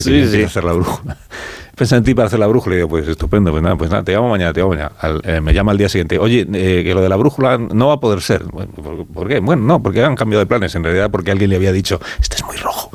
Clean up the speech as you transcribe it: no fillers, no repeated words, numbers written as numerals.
Sí. Hacer la brújula. Pensé en ti para hacer la brújula y digo, pues estupendo, pues nada, te llamo mañana. Me llama al día siguiente, oye, que lo de la brújula no va a poder ser. Bueno, ¿por qué? Bueno, no, porque han cambiado de planes, en realidad porque alguien le había dicho, este es muy rojo.